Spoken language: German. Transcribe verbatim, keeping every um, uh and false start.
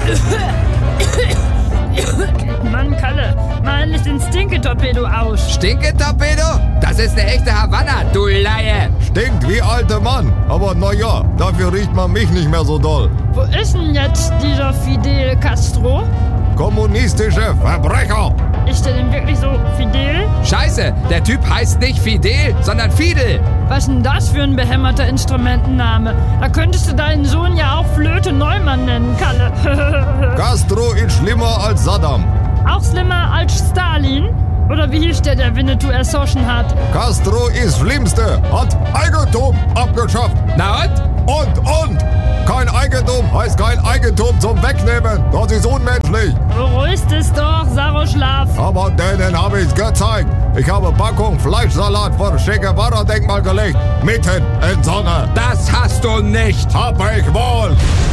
Mann, Kalle, mal endlich den Stinketorpedo aus. Stinketorpedo? Das ist eine echte Havanna, du Laie. Stinkt wie alter Mann, aber naja, dafür riecht man mich nicht mehr so doll. Wo ist denn jetzt dieser Fidel Castro? Kommunistische Verbrecher! Ist der denn wirklich so Fidel? Scheiße, der Typ heißt nicht Fidel, sondern Fidel. Was ist denn das für ein behämmerter Instrumentenname? Da könntest du deinen Sohn ja auch Flöte Neumann nennen, Kalle. Castro ist schlimmer als Saddam. Auch schlimmer als Stalin? Oder wie hieß der, der Winnetou ersoschen hat? Castro ist Schlimmste, hat Eigentum abgeschafft. Na und? Und, und! Kein Eigentum heißt kein Eigentum zum Wegnehmen. Das ist unmenschlich. Beruhigst es doch, Saroschlaf. Aber denen habe ich's gezeigt. Ich habe Packung Fleischsalat vor Che Guevara-Denkmal gelegt. Mitten in Sonne. Das hast du nicht. Hab ich wohl.